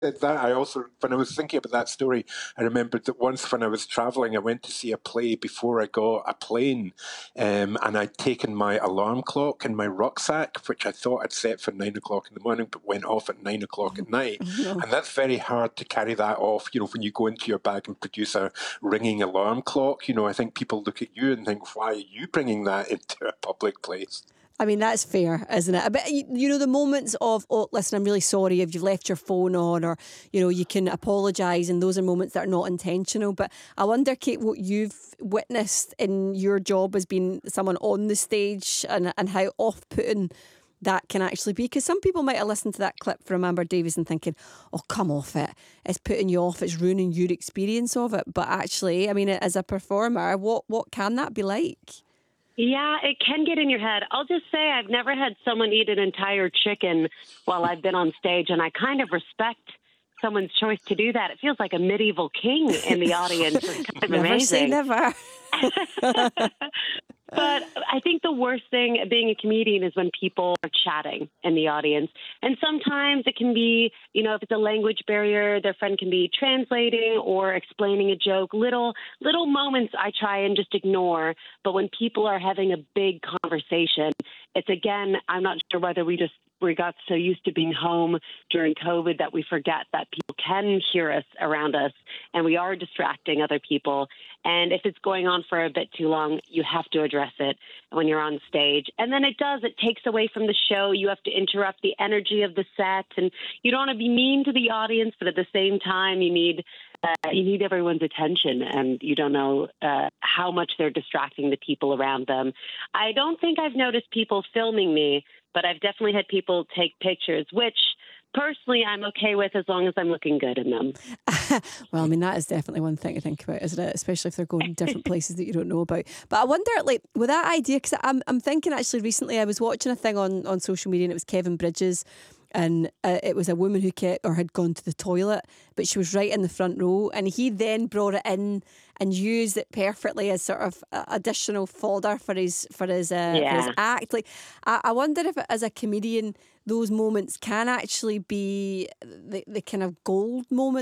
That I also, when I was thinking about that story, I remembered that once when I was traveling, I went to see a play before I got a plane, and I'd taken my alarm clock in my rucksack, which I thought I'd set for 9 o'clock in the morning, but went off at 9 o'clock at night. Oh, no. And that's very hard to carry that off, when you go into your bag and produce a ringing alarm clock. I think people look at you and think, why are you bringing that into a public place? I mean, that's fair, isn't it? But, the moments of, oh, listen, I'm really sorry if you've left your phone on, or, you can apologise, and those are moments that are not intentional. But I wonder, Kate, what you've witnessed in your job as being someone on the stage, and how off-putting that can actually be. Because some people might have listened to that clip from Amber Davies and thinking, oh, come off it. It's putting you off. It's ruining your experience of it. But actually, I mean, as a performer, what can that be like? Yeah, it can get in your head. I'll just say I've never had someone eat an entire chicken while I've been on stage, and I kind of respect someone's choice to do that. It feels like a medieval king in the audience. It's kind of never amazing. Never say never. But I think the worst thing being a comedian is when people are chatting in the audience. And sometimes it can be, if it's a language barrier, their friend can be translating or explaining a joke. Little moments I try and just ignore. But when people are having a big conversation, it's, again, I'm not sure whether we got so used to being home during COVID that we forget that people can hear us around us, and we are distracting other people. And if it's going on for a bit too long, you have to address it when you're on stage. And then it takes away from the show. You have to interrupt the energy of the set, and you don't want to be mean to the audience, but at the same time, you need everyone's attention, and you don't know how much they're distracting the people around them. I don't think I've noticed people filming me, but I've definitely had people take pictures, which personally I'm okay with as long as I'm looking good in them. Well, I mean, that is definitely one thing to think about, isn't it? Especially if they're going to different places that you don't know about. But I wonder, with that idea, because I'm thinking actually recently I was watching a thing on social media, and it was Kevin Bridges. And it was a woman who had gone to the toilet, but she was right in the front row, and he then brought it in and used it perfectly as sort of additional fodder for his act. I wonder if, as a comedian, those moments can actually be the kind of gold moments.